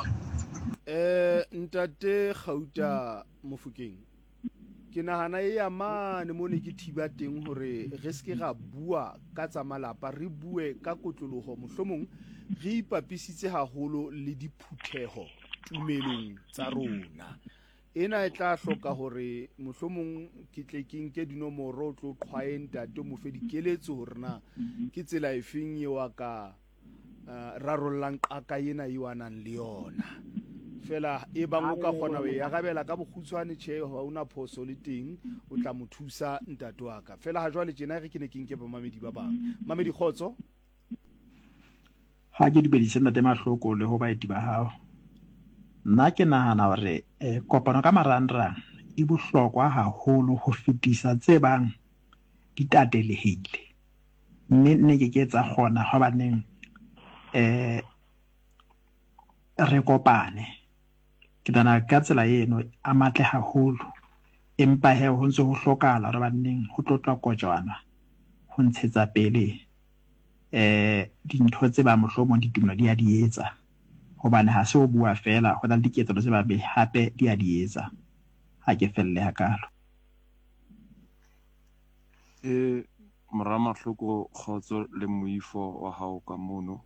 ntate Gauta Mofokeng ke nahana e ya mane mo ne ke thiba teng hore re se ke ga bua ka tsa malapa re bue ka kotlologo mohlomong re ipapisitse haholo le diphutheho tumelong tsa rona ena e tla hloka hore mohlomong ke tle ke nke dinomoro tlo qhwae ntate mo fe dikeletso hore na ke tsela efeng e wa ka rarollang qaka ena e wanang le yona fela e bang o ka kgona ho ya gabela ka bokhutswane tjhe ha una phoso le teng o tla mo thusa ntate wa ka fela ha jwale tjena re ke ne ke nke ba mamedi ba bang mamedi khotso ha ke dibedise ntate Mahloko le ho baeti ba hao nna ke nahana hore kopano ka marangrang e bohlokwa haholo ho fetisa tse bang di tatelehile mme nne ke etsa kgona ho baneng re kopane ke dana ka tsela eno a matle haholo empa he ho ntse ho hlokala re baneng ho tlotlwa kojwana ho ntshetsa pele dintho tse ba mohlomong ditumelo di a di etsa hobane ha se o bua fela ho na le diketso tse ba be hape di a di etsa ha ke felle hakalo Mahloko Khotso le moifo wa hao ka mono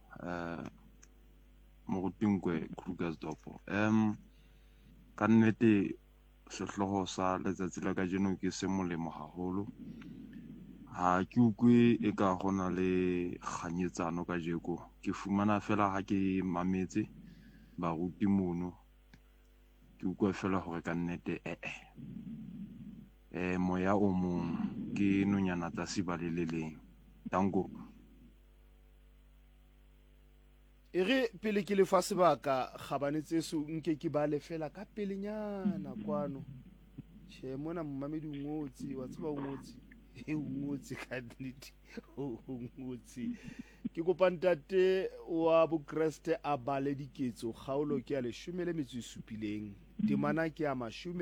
Morutingwe Krugersdorp ka nnete sehloho sa letsatsi la kajeno ke se molemo haholo ha ke ukwe e ka gona le kganyetsano ka jeko ke fumana fela ha ke mametse baruti mono ke ukwe fela hore ka nnete moya o mong ke nonyana tsa sibaleleleng tango ere pele ke le fa sebaka gabanetse so nke ke ba le fela ka pelenyana kwano che mona mmamedi ngotsi wa tseba ngotsi ngotsi ka nnete ngotsi ke kopa ntate wa Bokreste a bale diketso kgaolo ke ya 17 temana ke ya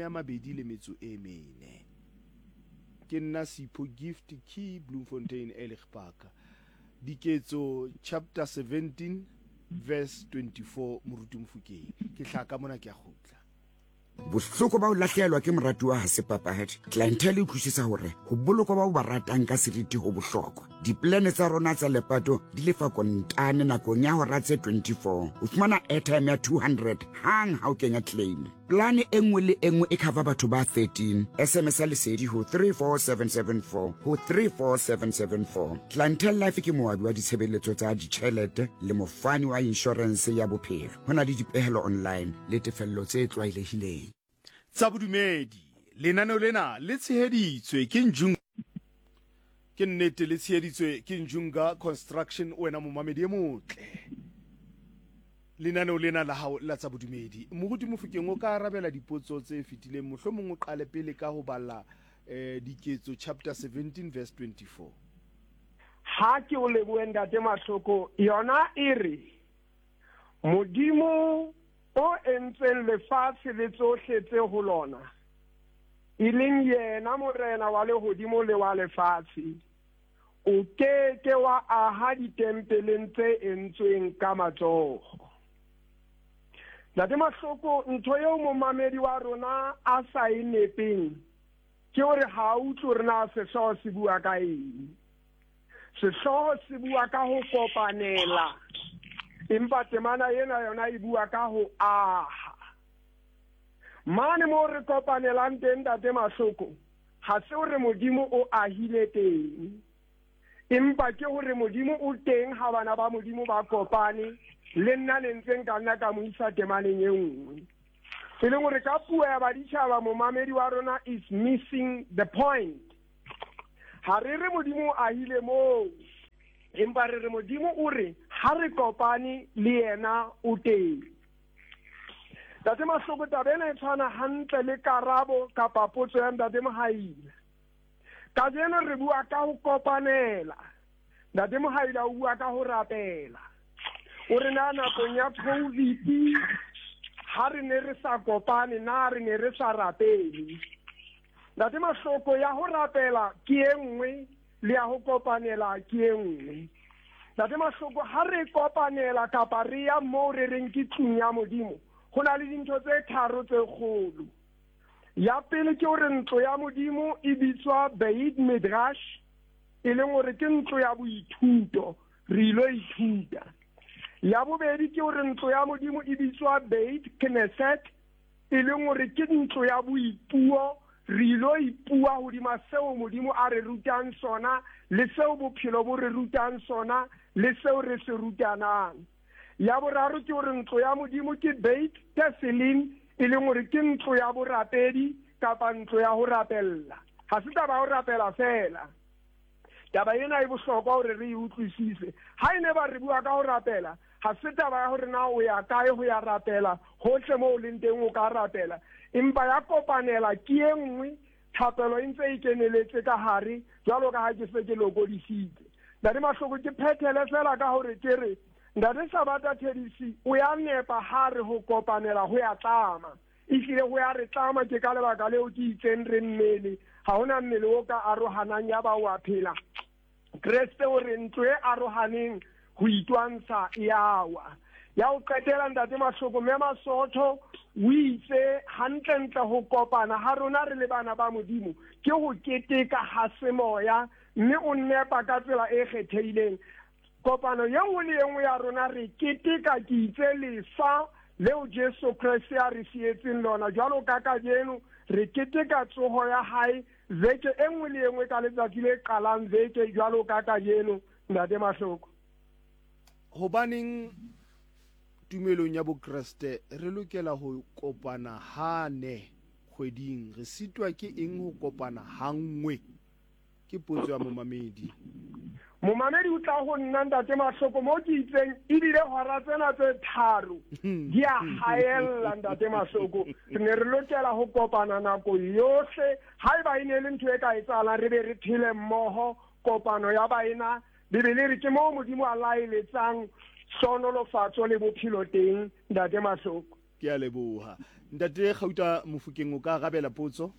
24 ke nna Sipho Gift Key Bloemfontein Eligpark diketso chapter 17 verse 24 Moruti Mofokeng ke hlaka mona ke a khutla bohloko ba o lahlehelwa ke moratuwa ha se papahadi clientele e utlwisisa hore ho bolokwa ba o ba ratang ka seriti ho bohlokwa diplane tsa rona tsa lepato di lefa kontane nakong ya hora tse 24 o fumana airtime ya 200 hang ha o kenya claim plane e nngwe le engwe e cover batho ba 13 SMS ya lesedi ho 34774 ho 34774 clientele life ke moabi wa ditshebeletso tsa ditjhelete le mofani wa insurance ya bophelo hona le dipehelo online le tefello tse tlwaelehileng tsa bodumedi lenaneo lena le tsheheditswe ke Njung ke nnete le tsheheditswe ke Njunga Construction wena momamedi e motle lenaneo lena la hao la tsa bodumedi Moruti Mofokeng o ka arabela dipotso tse fetileng mohlomong o qale pele ka ho balla diketso chapter 17 verse 24 ha ke o lebohe ntate Mahloko yona ere modimo o entseng lefatshe le tsohle tse ho lona e leng yena morena wa lehodimo le wa lefatshe o ke wa aha ditempeleng tse entsweng ka matsoho ntate Mahloko ntho eo momamedi wa rona a sa inepeng ke hore ha utlwe rena sehloho se bua ka eng sehloho se bua ka ho kopanela empa temana ena yona e bua ka ho aha mane mo re kopanelang teng ntate Mahloko ha se hore modimo o ahile teng empa ke hore modimo o teng ha bana ba modimo ba kopane le nna le ntseng ka nna ka mo isa temaneng e nngwe e leng gore ka puo ya baditšhaba momamedi wa rona is missing the point. Ha re re modimo a hile moo, empa re re modimo o re ha re kopane le yena o teng. Ntate Mahloko taba ena e tshwana hantle le karabo kapa potso ya Ntate Mohaila. Kajeno re bua ka ho kopanela, Ntate Mohaila o bua ka ho rapela. O re na nakong ya COVID ha re ne re sa kopane na re ne re sa rapele. Ntate Mahloko ya ho rapela ke e nngwe le ya ho kopanela ke e nngwe. Ntate Mahloko ha re kopanela kapa re ya moo re reng ke tlung ya modimo, go na le dintho tse tharo tse kgolo. Ya pele ke gore ntlo ya modimo e bitswa Beit Midrash, e leng gore ke ntlo ya boithuto, re ilo ithuta. Ya bobedi ke gore ntlo ya modimo e bitswa Beit Knesset, e leng gore ke ntlo ya boipuo, re ilo ipua hodima seo modimo a re rutang sona, le seo bophelo bo re rutang sona, le seo re se rutanang. Ya boraro ke gore ntlo ya modimo ke Beit Tefillin, e leng gore ke ntlo ya borapedi kapa ntlo ya ho rapella. Ha se taba ya ho rapela fela. Taba ena e bohlokwa hore re e utlwisise. Ha ene ba re bua ka ho rapela, ha se taba ya hore na o ya kae ho ya rapela, hohle moo o leng teng o ka rapela. Empa ya kopanela ke e nngwe, thapelo e ntse e keneletse ka hare, jwalo ka ha ke se ke lokodisitse. Ntate Mahloko ke phethele fela ka hore ke re Ntate Sabata Tedisi o ya nepa ha re ho kopanela ho ya tlama. Ehlile ho ya re tlama ke ka lebaka leo ke itseng re mmele, ha hona mmele o ka arohanang ya ba wa phela. Kreste o re ntlo e arohaneng ho itwantsha yawa. Ya o qetela Ntate Mahloko mme Masotho o itse hantle ho kopana ha rona re le bana ba modimo ke ho keteka ha semoya, mme o nepa ka tsela e kgethehileng. Kopano ye nngwe le ye nngwe ya rona re keteka ke itse lefa leo Jesu Kriste a re sietseng lona, jwalo ka kajeno re keteka tsoho ya hae veke e nngwe le ye nngwe ka letsatsi le qalang veke jwalo ka kajeno. Ntate Mahloko, hobaneng tumelong ya bokreste re lokela ho kopana hane kgweding? Re sitwa ke eng ho kopana hangwe? Ke potso ya momamedi. Momamedi o tla ho nna Ntate Mahloko mo ke itseng ebile hora tsena tse tharo di a haella Ntate Mahloko. Re ne re lokela ho kopana nako yohle, haeba ene le ntho e ka etsahalang re be re phele mmoho kopano ya baena, bebele re ke moo modimo a laeletsang sonolofatso le bophelo teng. Ntate Mahloko, ke a leboha. Ntate Gauta Mofokeng o ka arabela potso?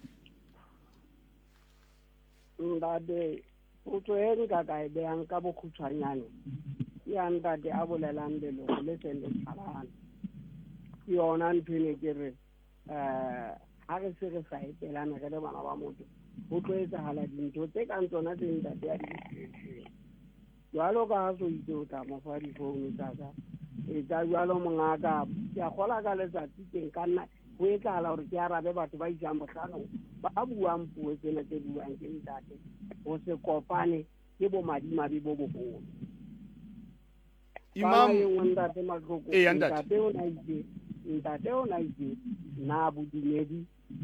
Ntate potso e nka ka e behang ka bokgutshwanyane ya ntate a bolelang leloko le se le tshwarana, ke yona ntho e ne ke re ha re se re sa etelana re le bana ba motho ho tlo etsahala dintho tse kang tsona tse ntate a di jwalo ka ha so itse o tla mo fa difounu tsa ka etsa jwalo mongaka. Ke a kgola ka letsatsi teng ka nna ho etsahala hore ke arabe batho ba isang bohlano ba buang puo tsena tse buang ke ntate, ho se kopane ke bo madimabe bo boholo. Imam Ntate Mahloko, ntate o na itse na bodumedi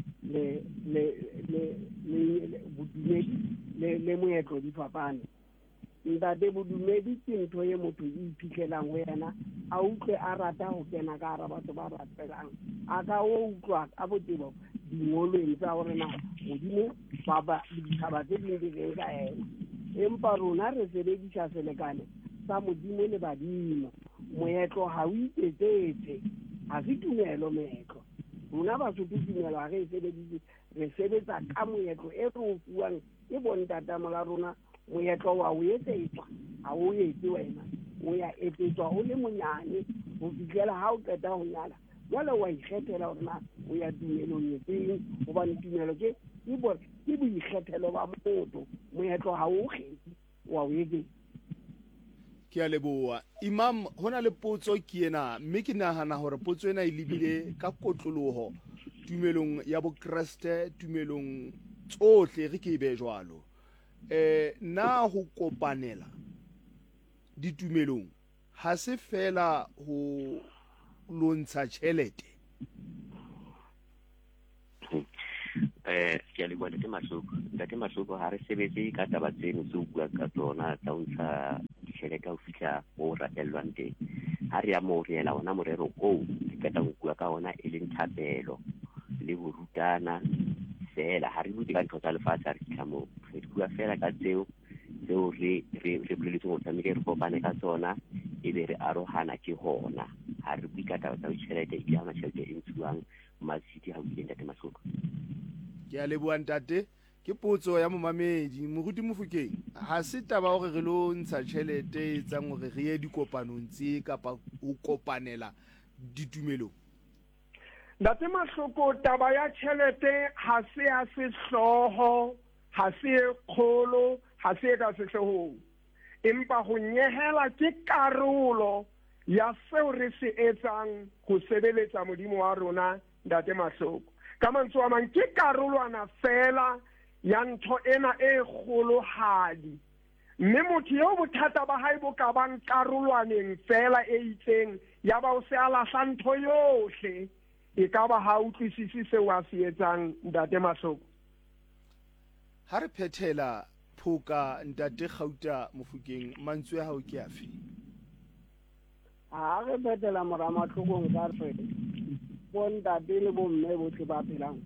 le moetlo di fapane. Ntate bodumedi ke ntho ye motho o iphitlhelang ho yena, a utlwe a rata ho kena ka hara batho ba rapelang, a ka o utlwa a botebo dingolweng tsa hore na modimo ba ditaba tse ding di reng ka ena. Empa rona re sebedisa selekane sa modimo le badimo. Moetlo ha o ipetsetse, ha se tumelo moetlo. Rona Basotho tumelo ha re e sebedise, re sebetsa ka moetlo e re o fuwang ke bontatemola rona. Moetlo wa o etsetswa, ha o etse wena, o ya etsetswa o le monyane ho fihlela ha o qeta ho nyala. Jwale wa ikgethela hore na o ya tumelong e feng, hobane tumelo ke boikgethelo ba motho. Moetlo ha o kgethe, wa o etsetsa. Ke a leboha. Imam, hona le potso ke ena, mme ke nahana hore potso ena e lebile ka kotloloho tumelong ya bokreste, tumelong tsohle re ke e be jwalo. Na ho kopanela ditumelong ha se fela ho lontsha tjhelete, ke a leboha ntate Masoko ha re sebetse ka taba tseno tse o bua ka tsona tsa ho ntsha ditjhelete ho fihla mo rapellwang teng. Ha re ya moo re ela ona morero oo re qeta ho bua ka ona e leng thapelo le ho rutana fela. Ha re bue ka ntho tsa lefatshe, re fihla moo re bua fela ka tseo re boleletse ho tlamehile re kopane ka tsona e be re arohana ke hona. Ha re bue ka taba tsa ditjhelete e ama tjhelete e ntshuwang masiti ha o ile ntate Masoko. Ke a leboha ntate. Ke potso ya momamedi moruti Mofokeng, ha se taba hore re lo ntsha tjhelete e tsang hore re ye dikopanong tse kapa ho kopanela ditumelong. Ntate Masoko, taba ya tjhelete ha se ya sehloho, ha se e kgolo, ha se ka sehloohong, empa ho nyehela ke karolo ya seo re se etsang ho sebeletsa modimo wa rona ntate Masoko. Ka mantswe a mang, ke karolwana fela ya ntho ena e kgolohadi, mme motho eo bothata ba hae bo ka bang karolwaneng fela e itseng ya ba o se a lahla ntho yohle, e ka ba ha utlwisisi seo a se etsang ntate Masoko. Ha re phethela Phoka ntate Gauta Mofokeng, mantswe a hao ke afe? Ha re phethela Moramatlhokong ka re bontate le bomme bohle ba phelang,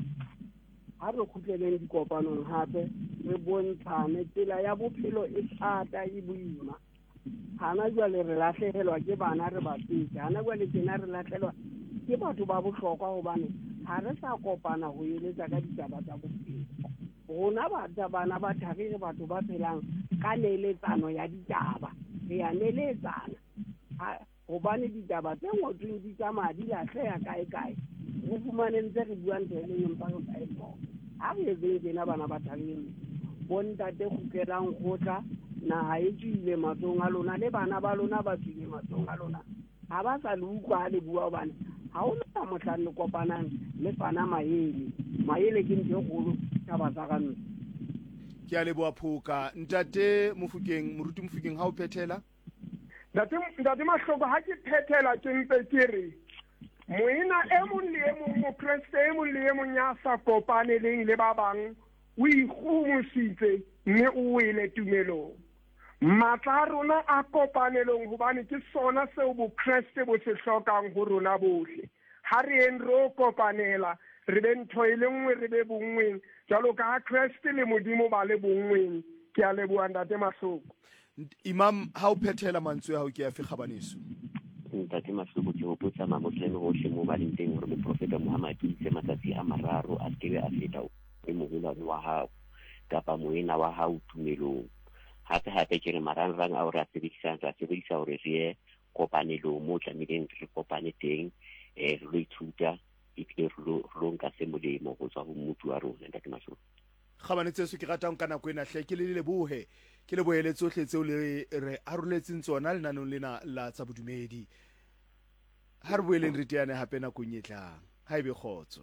ha re kgutleleng dikopanong hape re bontshane tsela ya bophelo e thata e boima. Hana jwale re lahlehelwa ke bana re ba tsetse, hana jwale tjena re lahlehelwa ke batho ba bohlokwa hobane ha re sa kopana ho eletsa ka ditaba tsa bophelo. Rona bana ba thari re batho ba phelang ka neletsano ya ditaba, re ya neletsana hobane ditaba tse ngotsweng di tsamaya di lahleha kae re fumane ntse re bua ntho e leng empa re sa e bona. Ha re etseng tjena bana ba thabeng, bontate kgutlelang kgotla, naha e tswile matsohong a lona le bana ba lona ba tswile matsohong a lona. Ha ba sa le utlwa ha le bua hobane ha ho na mohlang le kopanang le fana maele ke ntho e kgolo taba tsa ka nna. Ke a leboha Phoka. Ntate Mofokeng, moruti Mofokeng, ha o phethela? Ntate Mahloko, ha ke phethela ke mpe ke re moena e mong le e mong, mokreste e mong le e mong ya sa kopaneleng le ba bang o ikgomositse mme o wele tumelong. Matla a rona a kopanelong hobane ke sona seo bokreste bo se hlokang ho rona bohle. Ha re eng re kopanela, re be ntho e le nngwe, re be bonngweng jwalo ka ha Kreste le Modimo ba le bonngweng. Ke a leboha ntate Mahloko. Imam, ha o phethela mantswe a hao ke afe kgabaneso? Ntate Masoko, ke hopotsa mamotlelo hohle mo ba leng teng hore moprofeta Muhammad itse matsatsi a mararo a skebe a feta e mogolwane wa hao kapa moena wa hao tumelong. Hape ke re marangrang a hore a sebedisa hore re ye kopanelong mo tlamehileng re kopane teng, re lo ithuta ebile re lo nka se molemo go tswa ho motho wa rona ntate Masoko. Kgabanetse se ke ratang ka nako ena hle ke le lebohe, ke le boele tsohle tseo le re aroletseng tsona lenanong lena la tsa bodumedi. Ha re boeleng re teane hape nakong e tlang, ha ebe kgotso.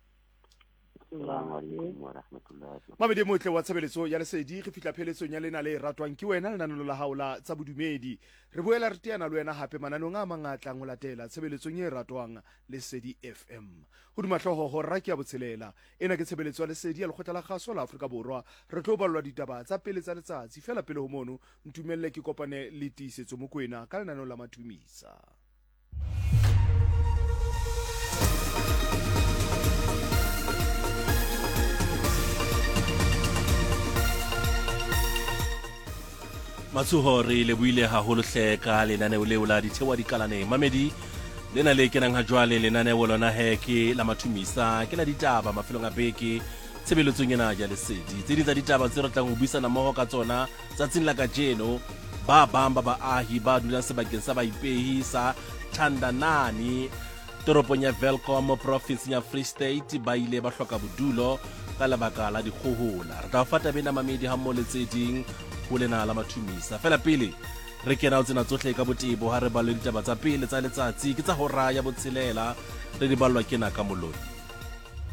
Mamedi motle wa tshebeletso ya Lesedi, re fihla pheletsong ya lena le ratwang ke wena lenanong la hao la tsa bodumedi. Re boela re teana le wena hape mananong a mangata ho latela tshebeletsong e ratwang Lesedi FM. Hodima hloho hora ke a botshelela, ena ke tshebeletso ya Lesedi ya Lekgotla la Kgaso la Afrika Borwa. Re tlo ballwa ditaba tsa pele tsa letsatsi fela pele ho mono ntumelle ke kopane le tiisetso mokwena ka lenanong la mathumisa. Matsuho re le buile haholo hle ka lenaneo leo la dithewa dikalaneng. Mamedi lena le kenang ha jwale lenaneo lona he ke la mathumisa, ke la ditaba mafelong a beke tshebeletsong ena ya Lesedi. Tse di tsa ditaba tse re tlang ho buisana mmoho ka tsona tsatsing la kajeno, ba bang ba baahi ba dulang sebakeng sa baipehi sa Thandanani toropong ya Welkom province ya Free State ba ile ba hloka bodulo ka lebaka la dikgohola. Re tla fata bena Mamedi ha mmo le tse ding ho lena la mathumisa. Fela pele re kena o tsena tsohle ka botebo ha re balwe ditaba tsa pele tsa letsatsi ke tsa hora ya botshelela re di ballwa ke na ka moloi.